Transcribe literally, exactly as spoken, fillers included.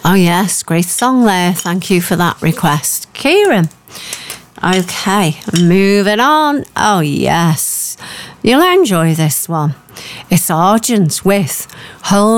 Oh, yes, great song there. Thank you for that request, Kieran. Okay, moving on. Oh, yes, you'll enjoy this one. It's Argent with Hold